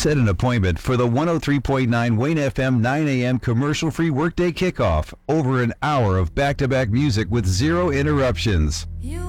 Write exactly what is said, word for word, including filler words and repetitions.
Set an appointment for the one oh three point nine Wayne F M nine a.m. commercial-free workday kickoff. Over an hour of back-to-back music with zero interruptions. You